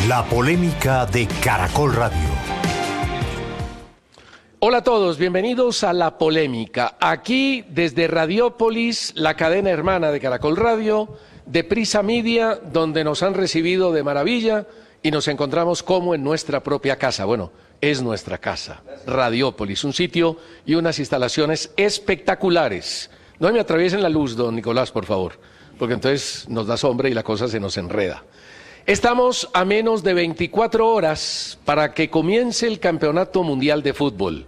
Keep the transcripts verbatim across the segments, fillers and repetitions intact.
La polémica de Caracol Radio. Hola a todos, bienvenidos a La Polémica. Aquí desde Radiópolis, la cadena hermana de Caracol Radio, de Prisa Media, donde nos han recibido de maravilla y nos encontramos como en nuestra propia casa. Bueno, es nuestra casa, Radiópolis, un sitio y unas instalaciones espectaculares. No me atraviesen la luz, don Nicolás, por favor, porque entonces nos da sombra y la cosa se nos enreda. Estamos a menos de veinticuatro horas para que comience el Campeonato Mundial de Fútbol.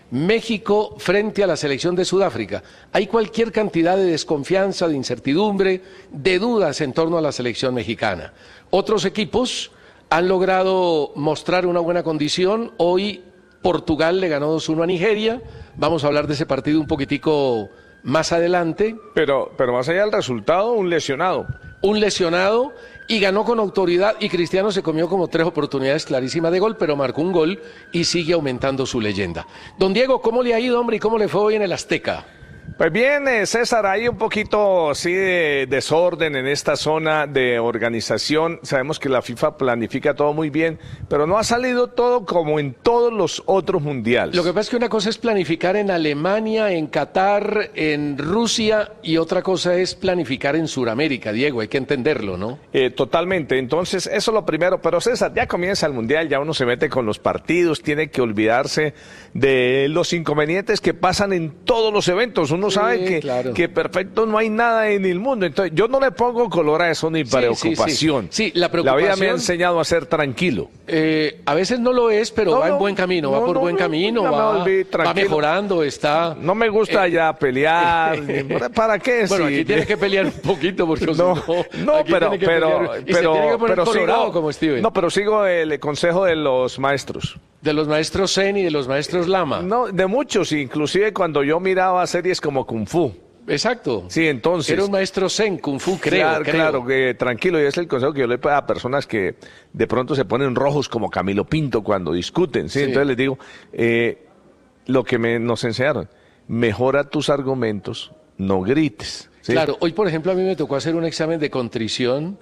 México frente a la selección de Sudáfrica. Hay cualquier cantidad de desconfianza, de incertidumbre, de dudas en torno a la selección mexicana. Otros equipos han logrado mostrar una buena condición. Hoy Portugal le ganó dos uno a Nigeria. Vamos a hablar de ese partido un poquitico más adelante. Pero, pero más allá del resultado, un lesionado. Un lesionado y ganó con autoridad, y Cristiano se comió como tres oportunidades clarísimas de gol, pero marcó un gol y sigue aumentando su leyenda. Don Diego, ¿cómo le ha ido, hombre, y cómo le fue hoy en el Azteca? Pues bien, eh, César, hay un poquito así de desorden en esta zona de organización. Sabemos que la FIFA planifica todo muy bien, pero no ha salido todo como en todos los otros mundiales. Lo que pasa es que una cosa es planificar en Alemania, en Qatar, en Rusia, y otra cosa es planificar en Sudamérica, Diego, hay que entenderlo, ¿no? Eh, totalmente, entonces eso es lo primero, pero César, ya comienza el mundial, ya uno se mete con los partidos, tiene que olvidarse de los inconvenientes que pasan en todos los eventos. Uno sí, sabe que, claro. que perfecto no hay nada en el mundo, entonces yo no le pongo color a eso ni preocupación. Sí, sí, sí. sí la preocupación. La vida me ha enseñado a ser tranquilo. Eh, a veces no lo es, pero no, va en buen camino, no, va por no, buen camino, no, va, olvidé, va mejorando, está... No me gusta eh, ya pelear, ¿para qué? Bueno, sí. aquí tiene que pelear un poquito, porque no, si no, no pero, pero, pelear, y pero, se tiene que poner pero colorado sigo, como Steven. No, pero sigo el consejo de los maestros. De los maestros Zen y de los maestros Lama. No, de muchos, inclusive cuando yo miraba series como Kung Fu. Exacto. Sí, entonces. Era un maestro Zen, Kung Fu, creo. Claro, creo. claro, que tranquilo, y es el consejo que yo le doy a personas que de pronto se ponen rojos como Camilo Pinto cuando discuten, ¿sí? sí. Entonces les digo, eh, lo que me, nos enseñaron, mejora tus argumentos, no grites. ¿sí? Claro, hoy por ejemplo a mí me tocó hacer un examen de contrición,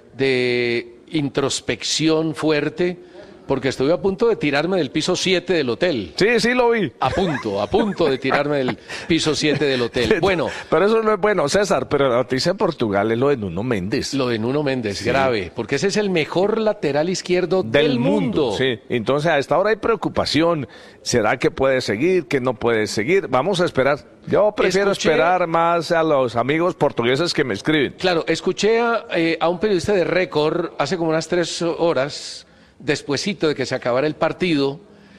de introspección fuerte, porque estuve a punto de tirarme del piso siete del hotel. Sí, sí lo vi. A punto, a punto de tirarme del piso siete del hotel. Bueno. Pero eso no es bueno, César, pero la noticia en Portugal es lo de Nuno Méndez. Lo de Nuno Méndez, sí. grave, porque ese es el mejor lateral izquierdo del, del mundo. mundo. Sí, entonces a esta hora hay preocupación. ¿Será que puede seguir, que no puede seguir? Vamos a esperar. Yo prefiero escuché, esperar más a los amigos portugueses que me escriben. Claro, escuché a, eh, a un periodista de Récord hace como unas tres horas... despuesito de que se acabara el partido,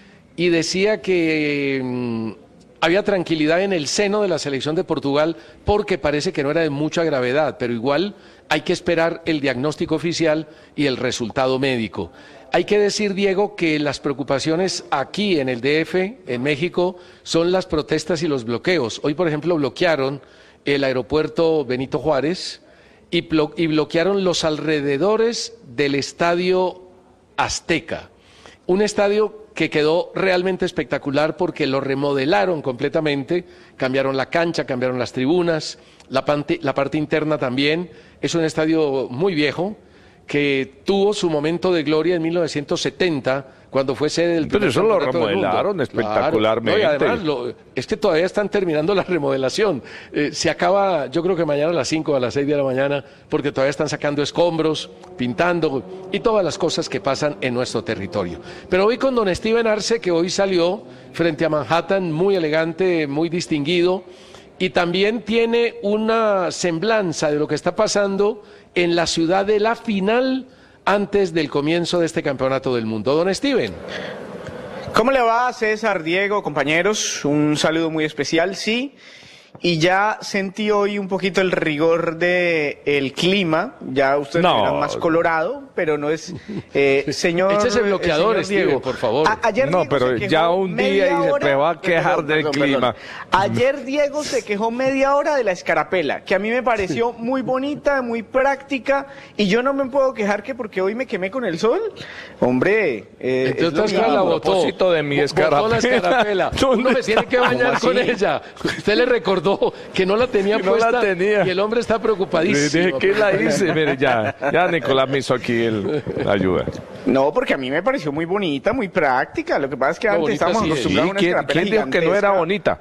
y decía que mmm, había tranquilidad en el seno de la selección de Portugal porque parece que no era de mucha gravedad, pero igual hay que esperar el diagnóstico oficial y el resultado médico. Hay que decir, Diego, que las preocupaciones aquí en el D F, en México, son las protestas y los bloqueos. Hoy, por ejemplo, bloquearon el aeropuerto Benito Juárez y, blo- y bloquearon los alrededores del estadio Azteca, un estadio que quedó realmente espectacular porque lo remodelaron completamente, cambiaron la cancha, cambiaron las tribunas, la parte, la parte interna también. Es un estadio muy viejo que tuvo su momento de gloria en mil novecientos setenta, cuando fue sede del... Pero eso lo remodelaron espectacularmente. Claro. No, y además, lo, es que todavía están terminando la remodelación. Eh, se acaba, yo creo que mañana a las cinco o a las seis de la mañana, porque todavía están sacando escombros, pintando y todas las cosas que pasan en nuestro territorio. Pero hoy con don Steven Arce, que hoy salió frente a Manhattan, muy elegante, muy distinguido, y también tiene una semblanza de lo que está pasando en la ciudad de la final antes del comienzo de este campeonato del mundo. Don Steven. ¿Cómo le va, César, Diego, compañeros? Un saludo muy especial, sí. Y ya sentí hoy un poquito el rigor del clima. Ya ustedes no. verán más colorado, pero no es... Eh, señor Échese bloqueador, Steven, Diego, por favor. A, ayer no, Diego pero ya un día y se va a quejar perdón, del perdón, clima. Perdón. Ayer Diego se quejó media hora de la escarapela, que a mí me pareció muy bonita, muy práctica, y yo no me puedo quejar que porque hoy me quemé con el sol. Hombre, eh, entonces es la botó de mi escarapela. Botó la escarapela. Uno me tiene que bañar con ella. Usted le recordó que no la tenía que no puesta la tenía. Y el hombre está preocupadísimo. Le dije, ¿qué la hice? Mire, ya, ya Nicolás me hizo aquí el, la ayuda. No, porque a mí me pareció muy bonita, muy práctica. Lo que pasa es que No, antes bonita estábamos sí es. acostumbrados a una ¿Quién, escarapela quién dijo que no era gigantesca. bonita?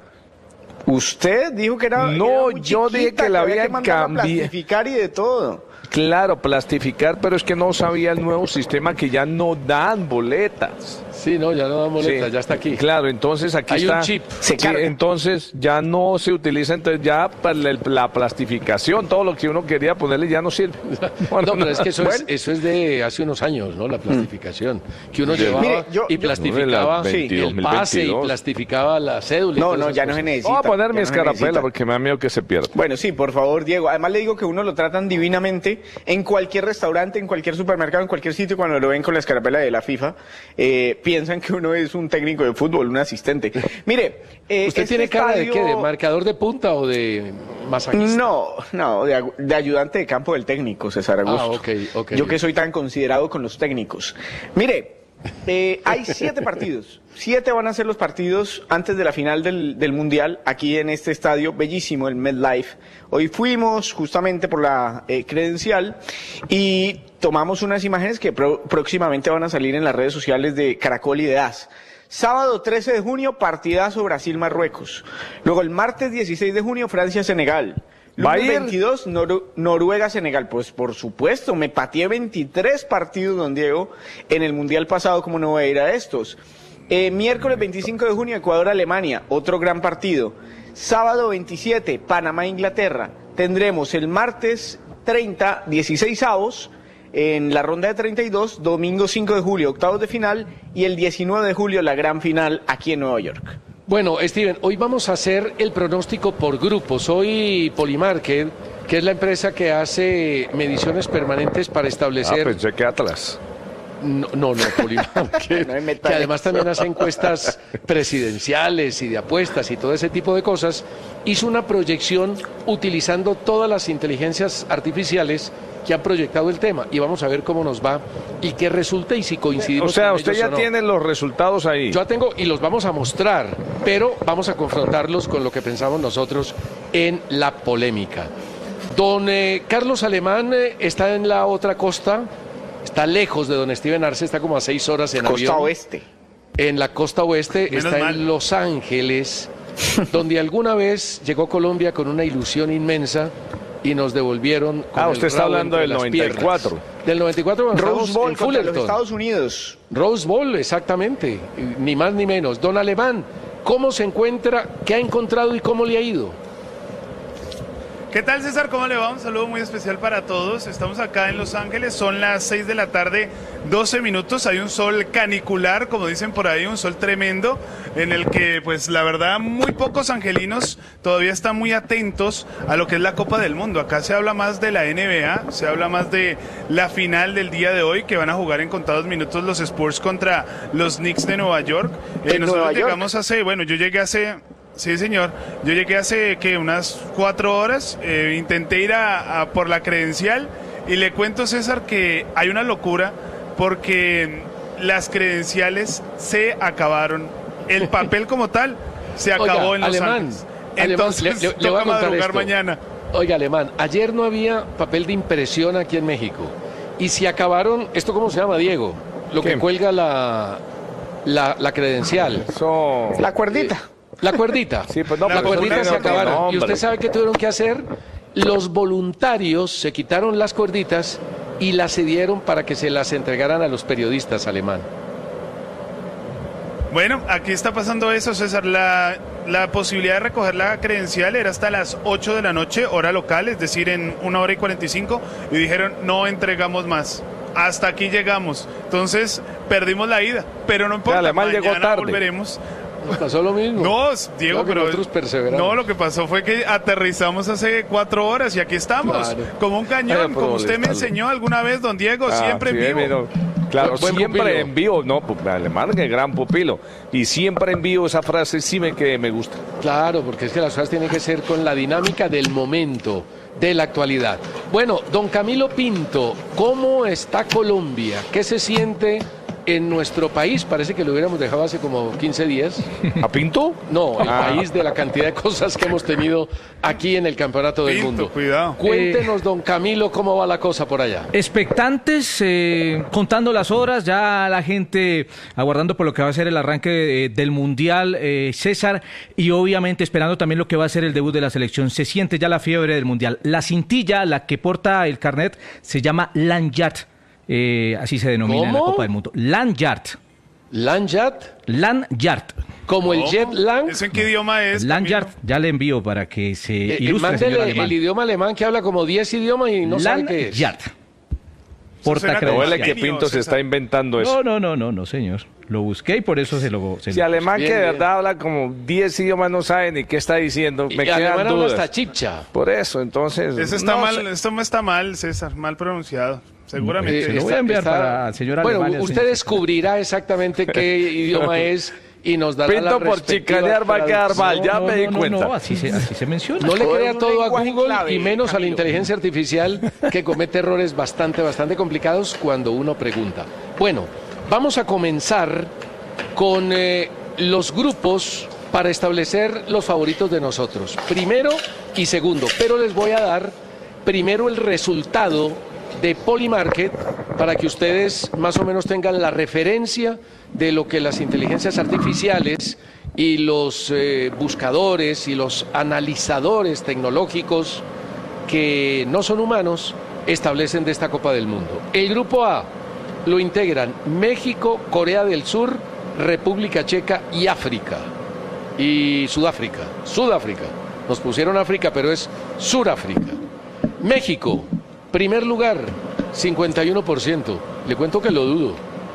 Usted dijo que era. No, era muy yo dije chiquita, que la había habían que mandarla a cambiado. plastificar y de todo. Claro, plastificar, pero es que no sabía el nuevo sistema que ya no dan boletas. Sí, no, ya no da boleta, Sí, ya está aquí. Claro, entonces aquí Hay está. un chip. Se Sí, carga. entonces ya no se utiliza, entonces ya para la, la plastificación, todo lo que uno quería ponerle ya no sirve. Bueno, No, pero es que eso, Bueno. es, eso es de hace unos años, ¿no? La plastificación. Que uno llevaba Mire, yo- y yo- plastificaba Sí. el pase y 2022. plastificaba la cédula. y No, todas no, esas ya no cosas. se necesita. Voy a poner ya mi no se escarapela necesita. porque me da miedo que se pierda. Bueno, sí, por favor, Diego. Además le digo que uno lo tratan divinamente en cualquier restaurante, en cualquier supermercado, en cualquier sitio, cuando lo ven con la escarapela de la FIFA, eh, piensan que uno es un técnico de fútbol, un asistente. Mire, eh, ¿Usted este tiene cara de qué? ¿De estadio- marcador de punta o de masajista? No, no, de, agu- de ayudante de campo del técnico, César Augusto. Ah, ok, ok. Yo que soy tan considerado con los técnicos. Mire, eh, hay siete partidos. Siete van a ser los partidos antes de la final del, del Mundial, aquí en este estadio bellísimo, el MetLife. Hoy fuimos justamente por la eh, credencial y tomamos unas imágenes que pro- próximamente van a salir en las redes sociales de Caracol y de A S. Sábado trece de junio, partidazo Brasil-Marruecos. Luego el martes dieciséis de junio, Francia-Senegal. ¿Va a Lunes ir? veintidós, Noru- Noruega-Senegal. Pues por supuesto, me pateé veintitrés partidos, don Diego, en el Mundial pasado, como no voy a ir a estos. Eh, miércoles veinticinco de junio, Ecuador-Alemania, otro gran partido. Sábado veintisiete, Panamá-Inglaterra. Tendremos el martes treinta, dieciséis avos. En la ronda de treinta y dos, domingo cinco de julio, octavos de final, y el diecinueve de julio, la gran final aquí en Nueva York. Bueno, Steven, hoy vamos a hacer el pronóstico por grupos. Hoy Polymarket, que es la empresa que hace mediciones permanentes para Ah, establecer... pensé que Atlas. No, no, no, Polymarket, No me metan que además eso. también hace encuestas presidenciales y de apuestas y todo ese tipo de cosas, hizo una proyección utilizando todas las inteligencias artificiales que han proyectado el tema y vamos a ver cómo nos va y qué resulta y si coincidimos O sea, con usted ellos ya o no. tiene los resultados ahí. Yo tengo y los vamos a mostrar, pero vamos a confrontarlos con lo que pensamos nosotros en la polémica. Don eh, Carlos Alemán eh, está en la otra costa, está lejos de don Steven Arce, está como a seis horas en Costa avión. Oeste. En la costa oeste, Menos está mal. en Los Ángeles, donde alguna vez llegó Colombia con una ilusión inmensa y nos devolvieron con Ah, el usted está rabo hablando entre del las noventa y cuatro. piernas. Del noventa y cuatro cuando Rose estábamos Bowl en contra los Fullerton. Estados Unidos. Rose Bowl, exactamente, ni más ni menos. Don Alemán, ¿cómo se encuentra? ¿Qué ha encontrado y cómo le ha ido? ¿Qué tal, César? ¿Cómo le va? Un saludo muy especial para todos. Estamos acá en Los Ángeles, son las seis de la tarde, doce minutos. Hay un sol canicular, como dicen por ahí, un sol tremendo, en el que, pues, la verdad, muy pocos angelinos todavía están muy atentos a lo que es la Copa del Mundo. Acá se habla más de la N B A, se habla más de la final del día de hoy, que van a jugar en contados minutos los Spurs contra los Knicks de Nueva York. Eh, ¿En nosotros Nueva York? llegamos hace, bueno, yo llegué hace... Sí, señor. Yo llegué hace que unas cuatro horas, eh, intenté ir a, a por la credencial y le cuento, César, que hay una locura porque las credenciales se acabaron. El papel como tal se Oiga, acabó en Los Alemán, Ángeles. Alemán, Entonces, le- le- le voy a toca contar madrugar esto. mañana. Oiga, Alemán, ayer no había papel de impresión aquí en México. Y si acabaron, ¿esto cómo se llama, Diego? Lo que ¿Qué? cuelga la, la, la credencial. Eso... La cuerdita. La cuerdita. Sí, pues no, la pues cuerdita usted se no, acabaron. no, ¿Y usted hombre. sabe qué tuvieron que hacer? Los voluntarios se quitaron las cuerditas y las cedieron para que se las entregaran a los periodistas, Alemán. Bueno, aquí está pasando eso, César. La, la posibilidad de recoger la credencial era hasta las ocho de la noche, hora local, es decir, en una hora y cuarenta y cinco, y dijeron, no entregamos más. Hasta aquí llegamos. Entonces, perdimos la ida, pero no importa, Alemán mañana llegó tarde. volveremos. Nos pasó lo mismo. No, Diego, Creo que pero nosotros perseveramos. no, lo que pasó fue que aterrizamos hace cuatro horas y aquí estamos, Claro. como un cañón, Ay, por como usted me molestarlo. enseñó alguna vez, don Diego, Ah, siempre sí, en vivo. mira, claro, Buen- buen siempre pupilo. en vivo, no, pu- Alemán, que gran pupilo. Y siempre en vivo esa frase sí me, que me gusta. Claro, porque es que las cosas tienen que ser con la dinámica del momento, de la actualidad. Bueno, don Camilo Pinto, ¿cómo está Colombia? ¿Qué se siente en nuestro país parece que lo hubiéramos dejado hace como quince días. ¿A Pinto? No, el Ah. país de la cantidad de cosas que hemos tenido aquí en el Campeonato del Pinto, Mundo. cuidado. Cuéntenos, don Camilo, cómo va la cosa por allá. Expectantes, eh, contando las horas, ya la gente aguardando por lo que va a ser el arranque eh, del Mundial, eh, César, y obviamente esperando también lo que va a ser el debut de la selección. Se siente ya la fiebre del Mundial. La cintilla, la que porta el carnet, se llama Lanyard, eh, así se denomina en la ¿Cómo? Copa del Mundo. Lanyard. Lanyard, Lanyard. como el ¿Cómo? jet lag. ¿Eso en qué idioma es? Lanyard, Camilo? ya le envío para que se Eh, ilustre, señor mándele alemán. el idioma alemán que habla como diez idiomas y no sabe qué es. Lanyard. suena Porta como credencial. Huele que genio, Pinto se César. está inventando eso. No, no, no, no, no, señor. Lo busqué y por eso se lo... Se Si lo- alemán Bien, que de bien. verdad habla como diez idiomas no sabe ni qué está diciendo, Y me alemán quedan habla dudas. hasta chipcha. Por eso, entonces... Eso está no mal, sé. esto está mal, César, mal pronunciado. Seguramente. Se lo voy a enviar para el señor Bueno, Alemania, usted señor. descubrirá exactamente qué idioma es y nos dará la Pinto por respectiva chicanear va a quedar mal, ya No, me di no, no, cuenta. no, así se, así se menciona. No le Todo crea es un todo a lenguaje Google clave, y menos a la Camilo. inteligencia artificial que comete errores bastante, bastante complicados cuando uno pregunta. Bueno, vamos a comenzar con eh, los grupos para establecer los favoritos de nosotros. Primero y segundo, pero les voy a dar primero el resultado de Polymarket para que ustedes más o menos tengan la referencia de lo que las inteligencias artificiales y los eh, buscadores y los analizadores tecnológicos que no son humanos establecen de esta Copa del Mundo. El grupo A lo integran México, Corea del Sur, República Checa y África. Y Sudáfrica. Sudáfrica. Nos pusieron África, pero es Suráfrica. México, primer lugar, cincuenta y uno por ciento. Le cuento que lo dudo.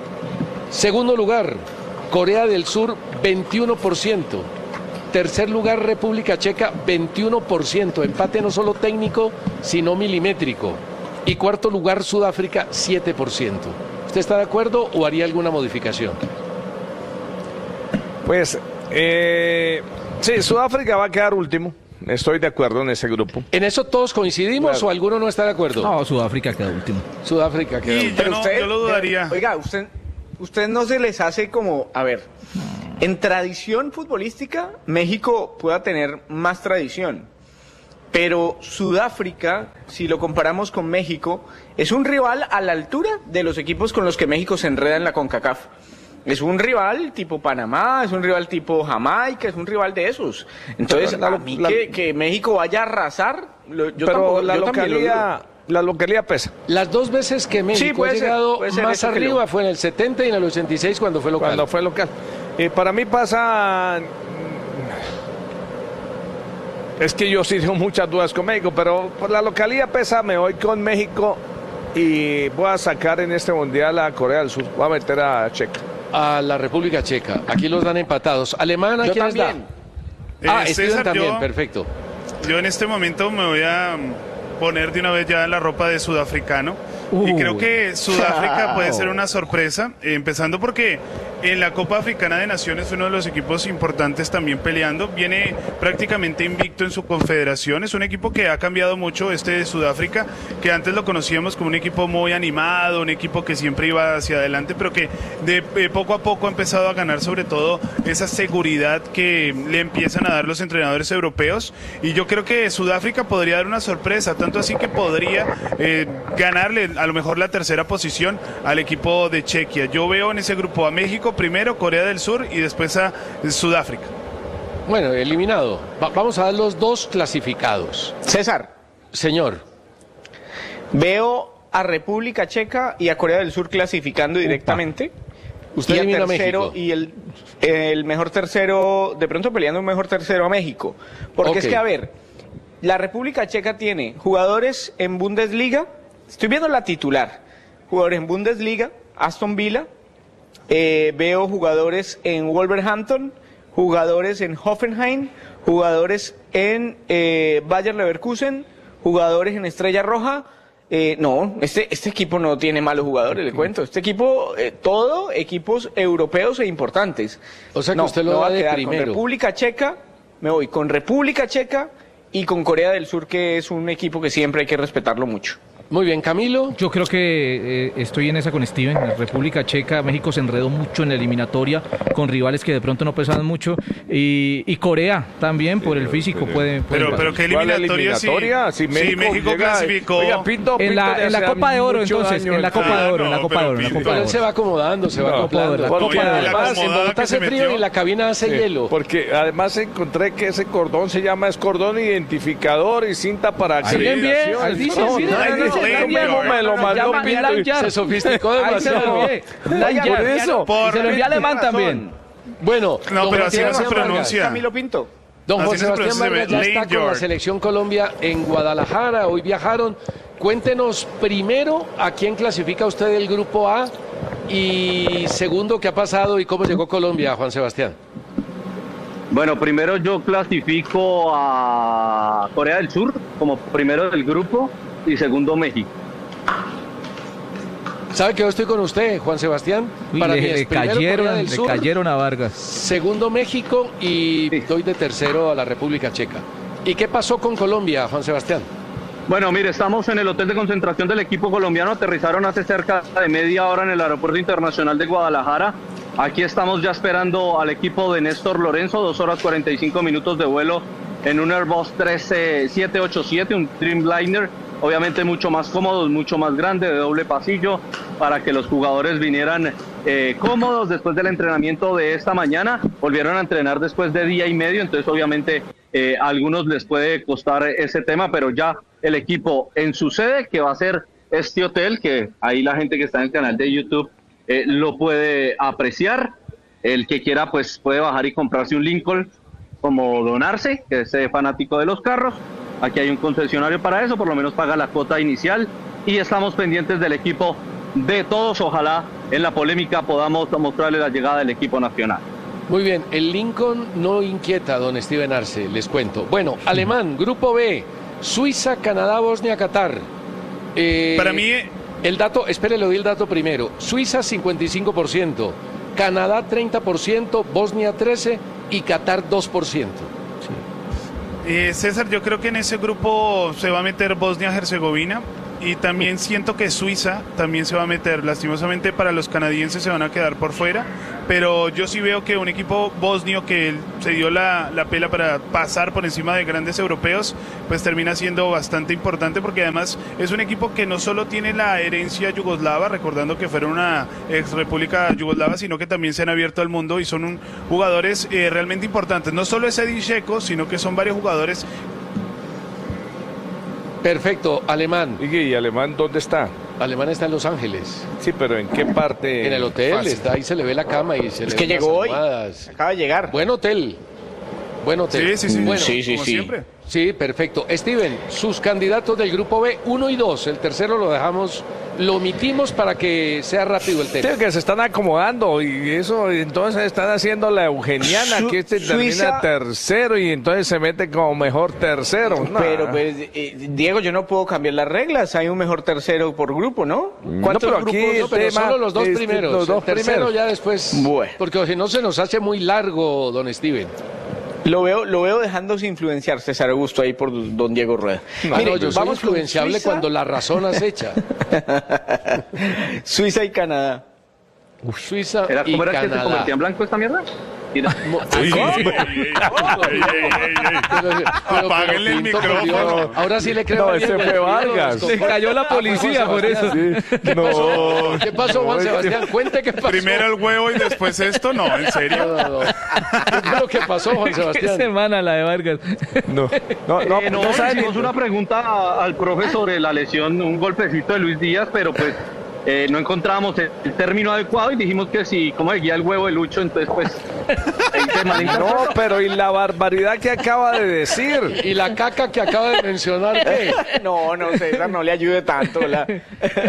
Segundo lugar, Corea del Sur, veintiuno por ciento. Tercer lugar, República Checa, veintiuno por ciento. Empate no solo técnico, sino milimétrico. Y cuarto lugar, Sudáfrica, siete por ciento. ¿Usted está de acuerdo o haría alguna modificación? Pues, eh, sí, Sudáfrica va a quedar último. Estoy de acuerdo en ese grupo. ¿En eso todos coincidimos Claro. o alguno no está de acuerdo? No, Sudáfrica queda último. Sudáfrica queda. Y yo, no, yo lo dudaría. Oiga, usted, usted no se les hace como, a ver, en tradición futbolística, México pueda tener más tradición. Pero Sudáfrica, si lo comparamos con México, es un rival a la altura de los equipos con los que México se enreda en la CONCACAF. Es un rival tipo Panamá, es un rival tipo Jamaica, es un rival de esos. Entonces, Pero la- a mí la- que, que México vaya a arrasar, lo- yo Pero tampoco- la yo también lo localidad, la localidad pesa. Las dos veces que México puede ha ser, llegado puede ser más eso que arriba lo- fue en el setenta y en el ochenta y seis cuando fue local. Cuando fue local. Eh, para mí pasa... Es que yo sí tengo muchas dudas con México, pero por la localidad pesa, me voy con México y voy a sacar en este mundial a Corea del Sur. Voy a meter a Checa. A la República Checa. Aquí los dan empatados. Alemana, Yo ¿quiénes también. da? Ah, Eh, Steven César, también, yo- perfecto. Yo en este momento me voy a mm, poner de una vez ya la ropa de sudafricano. Y Uy. creo que Sudáfrica puede ser una sorpresa, eh, empezando porque en la Copa Africana de Naciones uno de los equipos importantes también peleando, viene prácticamente invicto en su confederación, es un equipo que ha cambiado mucho este de Sudáfrica, que antes lo conocíamos como un equipo muy animado, un equipo que siempre iba hacia adelante, pero que de eh, poco a poco ha empezado a ganar sobre todo esa seguridad que le empiezan a dar los entrenadores europeos, y yo creo que Sudáfrica podría dar una sorpresa, tanto así que podría eh, ganarle a lo mejor la tercera posición al equipo de Chequia. Yo veo en ese grupo a México primero, Corea del Sur y después a Sudáfrica. Bueno, eliminado. Va- vamos a dar los dos clasificados. César, Señor, veo a República Checa y a Corea del Sur clasificando directamente. usted y a elimina a tercero México. y el, el mejor tercero, de pronto peleando un mejor tercero a México. Porque Ok. es que, a ver, la República Checa tiene jugadores en Bundesliga, estoy viendo la titular, jugadores en Bundesliga, Aston Villa, eh, veo jugadores en Wolverhampton, jugadores en Hoffenheim, jugadores en eh, Bayer Leverkusen, jugadores en Estrella Roja. Eh, no, este, este equipo no tiene malos jugadores, le cuento. Este equipo, eh, todo equipos europeos e importantes. O sea que no, usted lo me da voy a de quedar primero. con República Checa, me voy con República Checa y con Corea del Sur, que es un equipo que siempre hay que respetarlo mucho. Muy bien, Camilo. Yo creo que eh, estoy en esa con Steven. En República Checa, México se enredó mucho en la eliminatoria con rivales que de pronto no pesaban mucho. Y, y Corea también, por el físico, puede. puede Pero, pero ¿qué eliminatoria? Si, eliminatoria? Si México, si México llega, clasificó. Oiga, Pinto, en la, Pinto en la Copa de Oro, entonces. Años. En la Copa Ah, de Oro, no, en la Copa de Oro. En la pero Copa Pero de él se Oro. va acomodando, se va No, acoplando. la porque Copa de Oro. además, En Bogotá que hace se frío metió. y la cabina hace Sí, hielo. porque además encontré que ese cordón se llama es cordón identificador y cinta para Siguen bien, acreditación. dice, No, sí, no, no, no, no, no, no, me lo- me lo Se mandó llama Pinto. Lanyard. Se sofisticó Ahí se lo demasiado. envié. Lanyard. Por eso. Por- Y se lo envié a Alemán Tiene razón. también. Bueno, No, don pero Juan así no se Sebastián Vargas. pronuncia. Camilo Pinto. Don Así Juan se Sebastián pronuncia, Vargas ya está con la Lanyard. Selección Colombia en Guadalajara. Hoy viajaron. Cuéntenos primero a quién clasifica usted del Grupo A y segundo qué ha pasado y cómo llegó Colombia, Juan Sebastián. Bueno, primero yo clasifico a Corea del Sur como primero del grupo y segundo México. ¿Sabe que yo estoy con usted, Juan Sebastián? Uy, Para le, mí es le primero cayeron, Corea del le Sur, cayeron a Vargas. segundo México y Sí. doy de tercero a la República Checa. ¿Y qué pasó con Colombia, Juan Sebastián? Bueno, mire, estamos en el hotel de concentración del equipo colombiano. Aterrizaron hace cerca de media hora en el Aeropuerto Internacional de Guadalajara. Aquí estamos ya esperando al equipo de Néstor Lorenzo, dos horas cuarenta y cinco minutos de vuelo en un Airbus siete ochenta y siete, un Dreamliner, obviamente mucho más cómodo, mucho más grande, de doble pasillo, para que los jugadores vinieran eh, cómodos después del entrenamiento de esta mañana. Volvieron a entrenar después de día y medio, entonces obviamente eh, a algunos les puede costar ese tema, pero ya el equipo en su sede, que va a ser este hotel, que ahí la gente que está en el canal de YouTube eh, lo puede apreciar. El que quiera pues puede bajar y comprarse un Lincoln como donarse, que es eh, fanático de los carros. Aquí hay un concesionario para eso, por lo menos paga la cuota inicial y estamos pendientes del equipo de todos. Ojalá en la polémica podamos mostrarle la llegada del equipo nacional. Muy bien, el Lincoln no inquieta a don Steven Arce, les cuento. Bueno, Alemán, Grupo B, Suiza, Canadá, Bosnia, Qatar. Eh, Para mí, el dato, espere, le doy el dato primero. Suiza cincuenta y cinco por ciento, Canadá treinta por ciento, Bosnia trece por ciento y Qatar dos por ciento. eh, César, yo creo que en ese grupo se va a meter Bosnia-Herzegovina y también siento que Suiza también se va a meter. Lastimosamente para los canadienses se van a quedar por fuera, pero yo sí veo que un equipo bosnio que se dio la, la pela para pasar por encima de grandes europeos, pues termina siendo bastante importante, porque además es un equipo que no solo tiene la herencia yugoslava, recordando que fueron una ex república yugoslava, sino que también se han abierto al mundo y son un, jugadores eh, realmente importantes. No solo es Edin Dzeko, sino que son varios jugadores. Perfecto, Alemán. ¿Y Alemán dónde está? Alemán está en Los Ángeles. Sí, pero ¿en qué parte? En el hotel, Fácil. está ahí, se le ve la cama y se Es le que ven las llegó hoy. almohadas. Acaba de llegar. Buen hotel. Buen hotel. Sí, sí, sí. Bueno, Sí, sí, como sí. siempre. sí, perfecto. Steven, sus candidatos del grupo B, uno y dos. El tercero lo dejamos, lo omitimos para que sea rápido el Sí, tema. que se están acomodando y eso, y entonces están haciendo la eugeniana, Su- que este Suiza- termina tercero y entonces se mete como mejor tercero. Nah. Pero, pues, eh, Diego, yo no puedo cambiar las reglas. Hay un mejor tercero por grupo, ¿no? ¿Cuántos pero aquí grupos? No, pero tema, solo los dos este, primeros. los dos el tercero primeros. ya después. Bueno. Porque si no se nos hace muy largo, don Steven. Lo veo, lo veo dejándose influenciar, César Augusto, ahí por don Diego Rueda. No, Mire, no, yo soy vamos con influenciable Suiza. cuando la razón acecha. Suiza y Canadá. Suiza ¿Era, y ¿Cómo era que se Canadá. convertía en blanco esta mierda? Mira. Mo- Ey, ey, ¿Cómo? ey, ey, ey, ey, ey, ey. Pero- pero- Apáguenle el pero, Pinto, por micrófono. Dios, ahora sí le creo. No, a ese Diego, fue el primero Vargas. nos Se tocó. cayó la Ah, fue policía Juan por eso. Sebastián. ¿Qué pasó? ¿Qué pasó, Juan Sebastián? Cuente qué pasó. Primero el huevo y después esto, no, en No, serio. no, no. ¿Qué fue lo que pasó, Juan Qué Sebastián? semana la de Vargas. No, no, no, Eh, no, no saben hicimos ni- una pregunta a- al profe sobre la lesión, un golpecito de Luis Díaz, pero pues eh, no encontrábamos el, el término adecuado y dijimos que si, como seguía el huevo de Lucho, entonces pues ahí se malinterpretó. No, pero y la barbaridad que acaba de decir. Y la caca que acaba de mencionar, ¿qué? No, no, César, no le ayude tanto. La... ¿De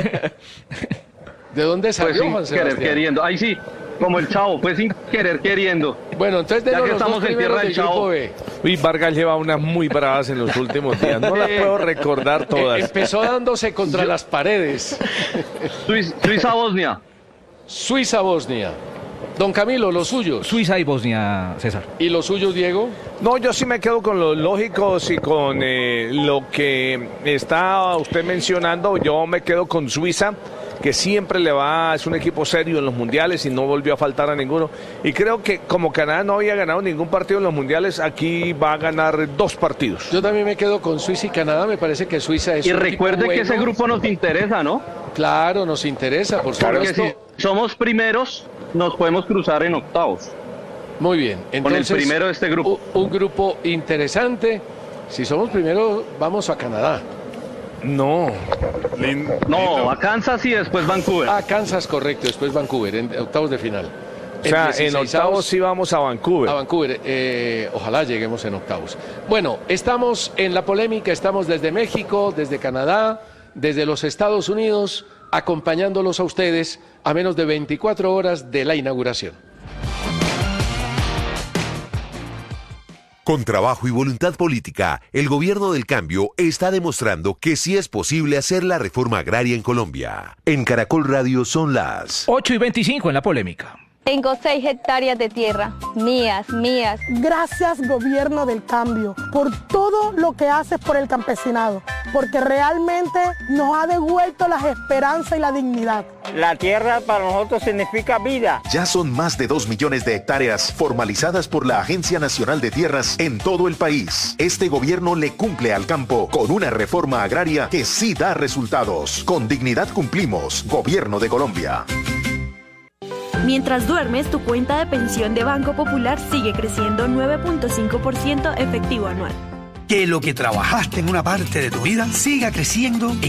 dónde Pues salió, sin Juan querer Sebastián? queriendo. Ahí sí, como el Chavo, fue sin querer queriendo. Bueno, entonces Ya denos que los dos estamos en primeros tierra del del grupo Chavo. B. Uy, Vargas lleva unas muy bravas en los últimos días. No las puedo recordar Eh, todas. empezó dándose contra las paredes. Suiza, Suiza Bosnia. Suiza-Bosnia. Don Camilo, los suyos. Suiza y Bosnia, César. ¿Y los suyos, Diego? No, yo sí me quedo con los lógicos y con eh, lo que está usted mencionando. Yo me quedo con Suiza, que siempre le va, es un equipo serio en los mundiales y no volvió a faltar a ninguno. Y creo que como Canadá no había ganado ningún partido en los mundiales, aquí va a ganar dos partidos. Yo también me quedo con Suiza y Canadá, me parece que Suiza es y un recuerde bueno. que ese grupo nos interesa, ¿no? Claro, nos interesa, por Claro supuesto. que si somos primeros, nos podemos cruzar en octavos. Muy bien, entonces con el primero de este grupo. Un, un grupo interesante. Si somos primeros, vamos a Canadá. No. Lindo. No, a Kansas y después Vancouver. A Kansas, correcto, después Vancouver, en octavos de final. O sea, en octavos sí vamos a Vancouver. A Vancouver, eh, ojalá lleguemos en octavos. Bueno, estamos en la polémica, estamos desde México, desde Canadá, desde los Estados Unidos, acompañándolos a ustedes a menos de veinticuatro horas de la inauguración. Con trabajo y voluntad política, el gobierno del cambio está demostrando que sí es posible hacer la reforma agraria en Colombia. En Caracol Radio son las ocho y veinticinco en la polémica. Tengo seis hectáreas de tierra, mías, mías. Gracias, gobierno del cambio, por todo lo que haces por el campesinado, porque realmente nos ha devuelto las esperanzas y la dignidad. La tierra para nosotros significa vida. Ya son más de dos millones de hectáreas formalizadas por la Agencia Nacional de Tierras en todo el país. Este gobierno le cumple al campo con una reforma agraria que sí da resultados. Con dignidad cumplimos, Gobierno de Colombia. Mientras duermes, tu cuenta de pensión de Banco Popular sigue creciendo nueve punto cinco por ciento efectivo anual. Que lo que trabajaste en una parte de tu vida siga creciendo en